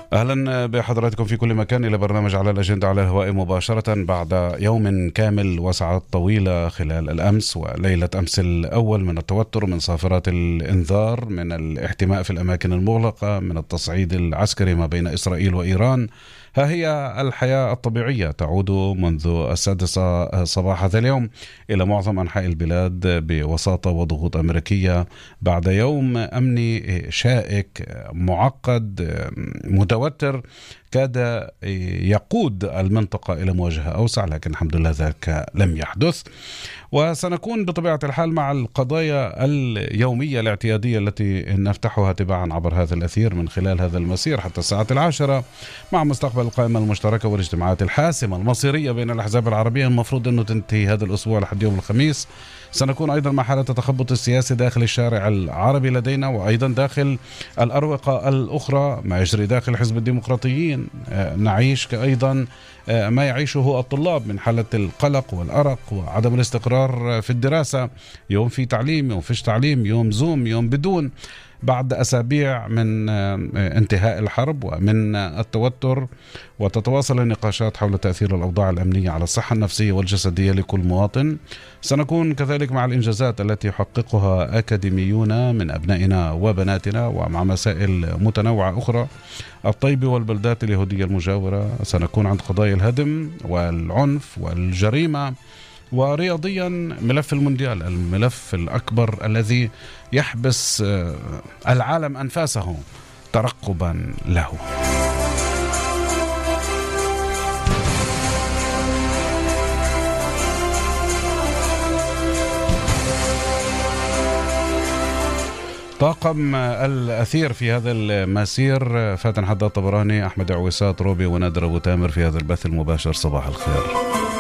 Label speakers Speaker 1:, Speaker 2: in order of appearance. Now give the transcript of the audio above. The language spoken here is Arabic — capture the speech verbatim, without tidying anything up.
Speaker 1: أهلا بحضراتكم في كل مكان إلى برنامج على الأجندة على الهواء مباشرة بعد يوم كامل وساعات طويلة خلال الأمس وليلة أمس الأول من التوتر، من صافرات الإنذار، من الاحتماء في الأماكن المغلقة، من التصعيد العسكري ما بين إسرائيل وإيران. ها هي الحياة الطبيعية تعود منذ السادسة صباح هذا اليوم إلى معظم أنحاء البلاد بوساطة وضغوط أمريكية بعد يوم أمني شائك معقد متوتر كاد يقود المنطقة إلى مواجهة أوسع، لكن الحمد لله ذلك لم يحدث. وسنكون بطبيعة الحال مع القضايا اليومية الاعتيادية التي نفتحها تباعا عبر هذا الأثير من خلال هذا المسير حتى الساعة العاشرة، مع مستقبل القائمة المشتركة والاجتماعات الحاسمة المصيرية بين الأحزاب العربية المفروض أنه تنتهي هذا الأسبوع لحد يوم الخميس. سنكون أيضا مع حالة التخبط السياسي داخل الشارع العربي لدينا، وأيضا داخل الأروقة الأخرى ما يجري داخل حزب الديمقراطيين. نعيش أيضا ما يعيشه الطلاب من حالة القلق والأرق وعدم الاستقرار في الدراسة، يوم في تعليم يوم فيش تعليم، يوم زوم يوم بدون، بعد أسابيع من انتهاء الحرب ومن التوتر. وتتواصل النقاشات حول تأثير الأوضاع الأمنية على الصحة النفسية والجسدية لكل مواطن. سنكون كذلك مع الإنجازات التي يحققها أكاديميون من أبنائنا وبناتنا، ومع مسائل متنوعة أخرى، الطيبة والبلدات اليهودية المجاورة. سنكون عند قضايا الهدم والعنف والجريمة، ورياضيا ملف المونديال، الملف الأكبر الذي يحبس العالم أنفاسه ترقبا له. طاقم الأثير في هذا المسير: فاتن حداد طبراني، أحمد عويسات، روبي ونادر أبو تامر في هذا البث المباشر. صباح الخير.